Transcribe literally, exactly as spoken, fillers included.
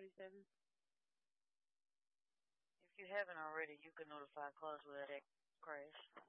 ninety-seven. If you haven't already, you can notify Carswell of that crash.